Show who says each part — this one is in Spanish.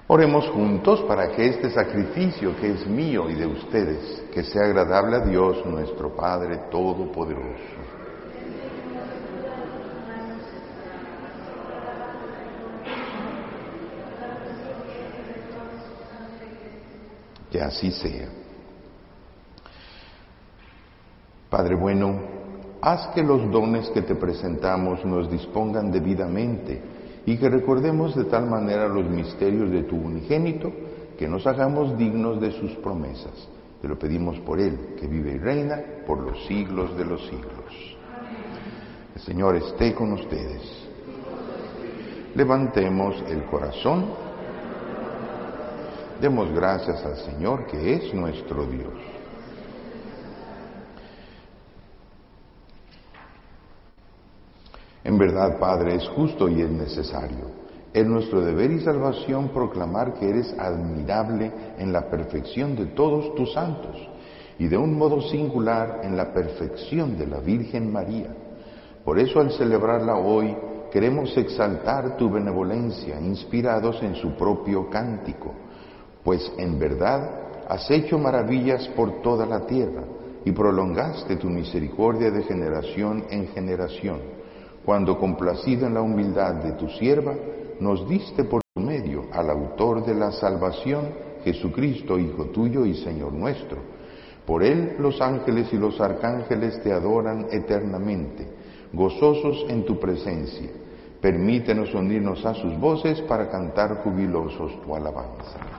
Speaker 1: Oremos juntos para que este sacrificio que es mío y de ustedes, que sea agradable a Dios nuestro Padre Todopoderoso. Que así sea. Padre bueno, haz que los dones que te presentamos nos dispongan debidamente y que recordemos de tal manera los misterios de tu unigénito, que nos hagamos dignos de sus promesas. Te lo pedimos por Él, que vive y reina por los siglos de los siglos. El Señor esté con ustedes. Levantemos el corazón. Demos gracias al Señor, que es nuestro Dios. En verdad, Padre, es justo y es necesario. Es nuestro deber y salvación proclamar que eres admirable en la perfección de todos tus santos y de un modo singular en la perfección de la Virgen María. Por eso, al celebrarla hoy, queremos exaltar tu benevolencia, inspirados en su propio cántico, pues en verdad has hecho maravillas por toda la tierra y prolongaste tu misericordia de generación en generación, cuando, complacido en la humildad de tu sierva, nos diste por tu medio al autor de la salvación, Jesucristo, Hijo tuyo y Señor nuestro. Por él los ángeles y los arcángeles te adoran eternamente, gozosos en tu presencia. Permítenos unirnos a sus voces para cantar jubilosos tu alabanza.